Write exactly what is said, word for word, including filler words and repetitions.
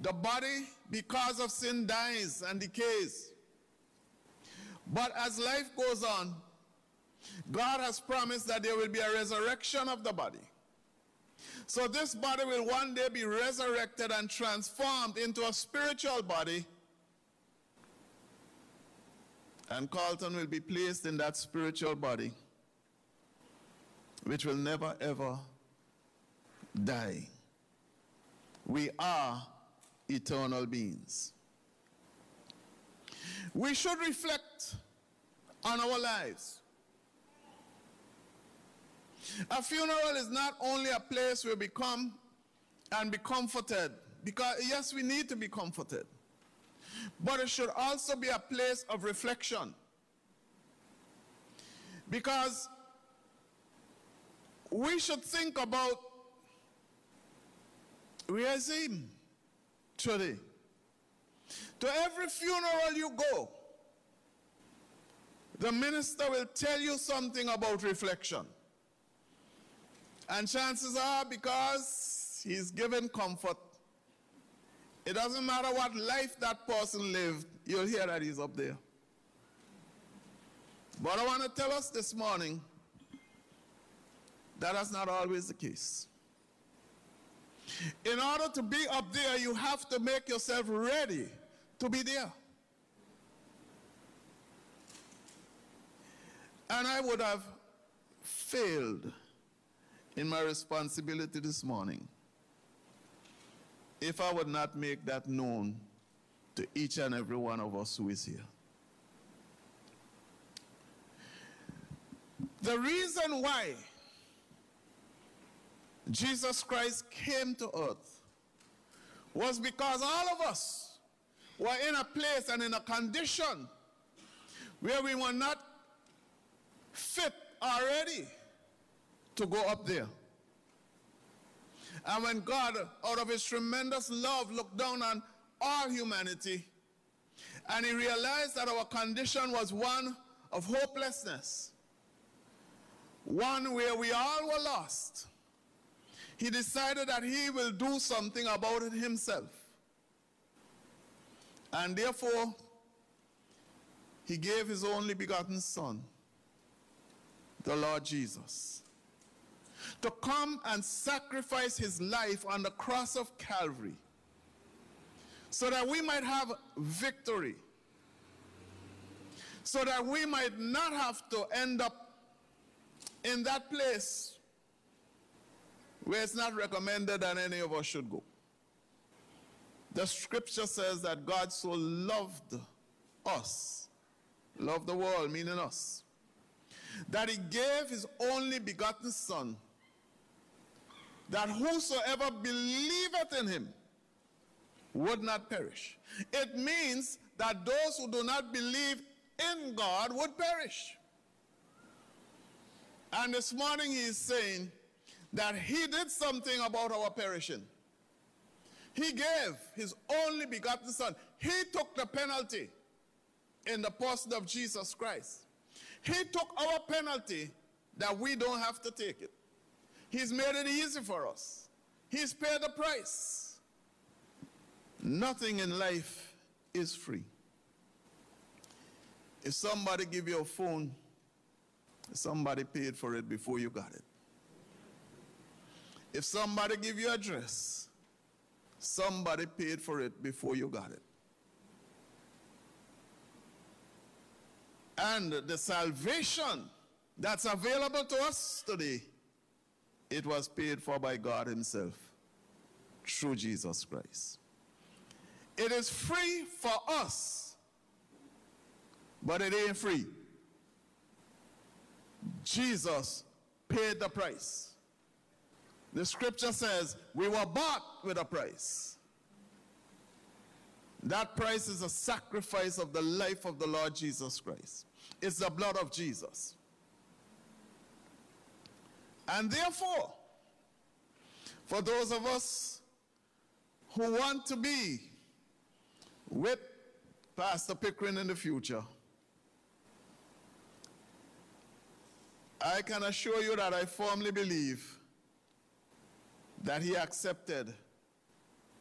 The body, because of sin, dies and decays. But as life goes on, God has promised that there will be a resurrection of the body. So this body will one day be resurrected and transformed into a spiritual body. And Carlton will be placed in that spiritual body, which will never ever die. We are eternal beings. We should reflect on our lives. A funeral is not only a place where we come and be comforted, because yes, we need to be comforted, but it should also be a place of reflection. Because we should think about, where is him today? To every funeral you go, the minister will tell you something about reflection. And chances are, because he's given comfort, it doesn't matter what life that person lived, you'll hear that he's up there. But I want to tell us this morning that that's not always the case. In order to be up there, you have to make yourself ready to be there. And I would have failed in my responsibility this morning if I would not make that known to each and every one of us who is here. The reason why Jesus Christ came to earth was because all of us were in a place and in a condition where we were not fit already to go up there. And when God, out of his tremendous love, looked down on all humanity, and he realized that our condition was one of hopelessness, one where we all were lost, he decided that he will do something about it himself. And therefore, he gave his only begotten Son, the Lord Jesus, to come and sacrifice his life on the cross of Calvary so that we might have victory, so that we might not have to end up in that place where it's not recommended that any of us should go. The scripture says that God so loved us, loved the world, meaning us, that he gave his only begotten Son, that whosoever believeth in him would not perish. It means that those who do not believe in God would perish. And this morning he is saying that he did something about our perishing. He gave his only begotten Son. He took the penalty in the person of Jesus Christ. He took our penalty that we don't have to take it. He's made it easy for us. He's paid the price. Nothing in life is free. If somebody give you a phone, somebody paid for it before you got it. If somebody give you a dress, somebody paid for it before you got it. And the salvation that's available to us today, it was paid for by God himself through Jesus Christ. It is free for us, but it ain't free. Jesus paid the price. The scripture says we were bought with a price. That price is a sacrifice of the life of the Lord Jesus Christ. It's the blood of Jesus. And therefore, for those of us who want to be with Pastor Pickering in the future, I can assure you that I firmly believe that he accepted